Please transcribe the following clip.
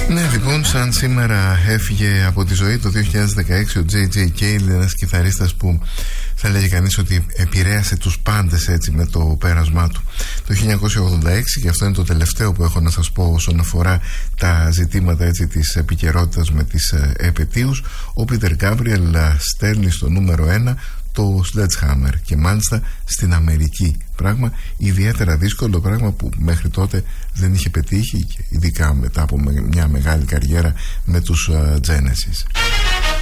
Ναι, λοιπόν, σαν σήμερα έφυγε από τη ζωή το 2016 ο J.J. Cale, ένας κιθαρίστας που θα λέγει κανείς ότι επηρέασε τους πάντες έτσι με το πέρασμά του. Το 1986, και αυτό είναι το τελευταίο που έχω να σας πω όσον αφορά τα ζητήματα έτσι της επικαιρότητας με τις επετείους, ο Peter Gabriel στέλνει στο νούμερο 1 το Sledgehammer, και μάλιστα στην Αμερική, πράγμα ιδιαίτερα δύσκολο, πράγμα που μέχρι τότε δεν είχε πετύχει, ειδικά μετά από μια μεγάλη καριέρα με τους Genesis.